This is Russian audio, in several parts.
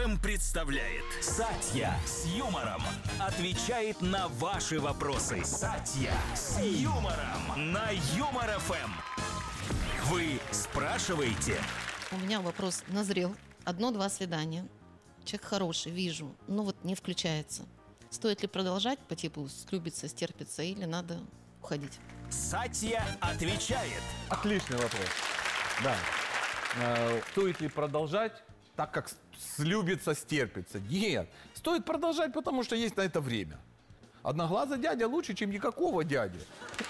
ФМ представляет «Сатья с юмором». Отвечает на ваши вопросы. «Сатья с юмором» на Юмор ФМ. Вы спрашиваете. У меня вопрос назрел. 1-2 свидания. Человек хороший, вижу, но вот не включается. Стоит ли продолжать по типу слюбиться, стерпиться, или надо уходить? Сатья отвечает. Отличный вопрос. Да. Стоит ли продолжать, так как слюбится, стерпится? Нет. Стоит продолжать, потому что есть на это время. Одноглазый дядя лучше, чем никакого дяди.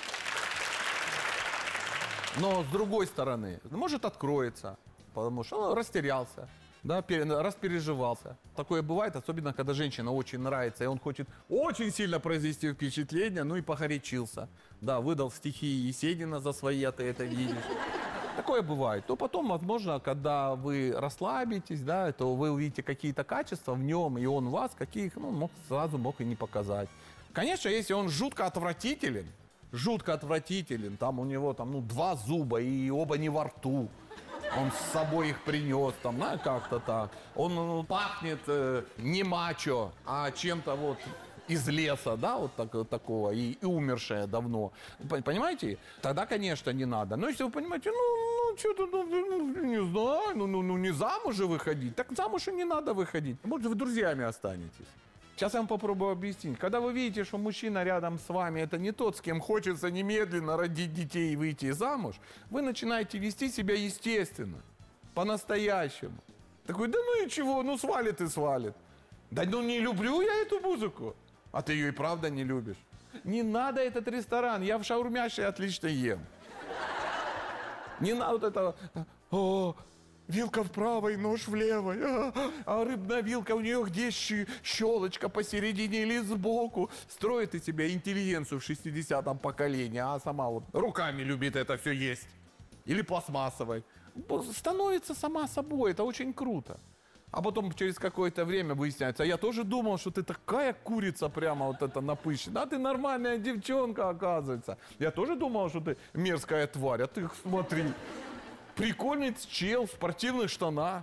Но с другой стороны, может откроется, потому что он растерялся, да, распереживался. Такое бывает, особенно когда женщина очень нравится, и он хочет очень сильно произвести впечатление, ну и погорячился. Да, выдал стихи Есенина за свои, а ты это видишь. Такое бывает. То потом, возможно, когда вы расслабитесь, да, то вы увидите какие-то качества в нем, и он в вас, каких, сразу мог и не показать. Конечно, если он жутко отвратителен, там у него 2 зуба, и оба не во рту. Он с собой их принес, как-то так. Он пахнет не мачо, а чем-то из леса, да, такого, и умершее давно. Понимаете? Тогда, конечно, не надо. Но если вы понимаете, что-то, не знаю, не замуж же выходить, так замуж и не надо выходить. Может, вы друзьями останетесь. Сейчас я вам попробую объяснить. Когда вы видите, что мужчина рядом с вами это не тот, с кем хочется немедленно родить детей и выйти замуж, вы начинаете вести себя естественно, по-настоящему. Такой, да ну и чего, свалит и свалит. Да не люблю я эту музыку. А ты ее и правда не любишь. Не надо этот ресторан, я в шаурмяше отлично ем. Не надо этого... Вилка в правой, нож в левой. А рыбная вилка у нее где щелочка посередине или сбоку. Строит из себя интеллигенцию в 60-м поколении, а сама руками любит это все есть. Или пластмассовой. Становится сама собой, это очень круто. А потом через какое-то время выясняется, я тоже думал, что ты такая курица прямо напыщенная. А ты нормальная девчонка, оказывается. Я тоже думал, что ты мерзкая тварь, а ты смотри... Прикольный чел в спортивных штанах.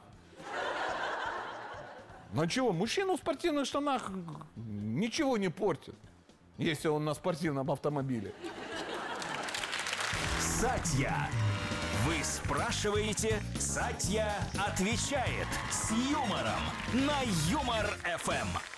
Ну чего, мужчина в спортивных штанах ничего не портит, если он на спортивном автомобиле. Сатья. Вы спрашиваете, Сатья отвечает с юмором на Юмор ФМ.